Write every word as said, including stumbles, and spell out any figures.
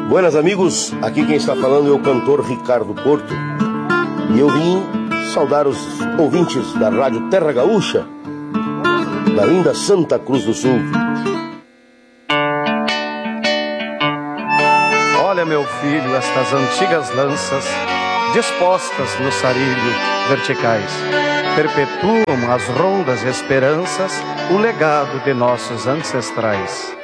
Buenas amigos, aqui quem está falando é o cantor Ricardo Porto. E eu vim saudar os ouvintes da Rádio Terra Gaúcha, da linda Santa Cruz do Sul. Olha, meu filho, estas antigas lanças dispostas no sarilho verticais perpetuam as rondas esperanças, o legado de nossos ancestrais.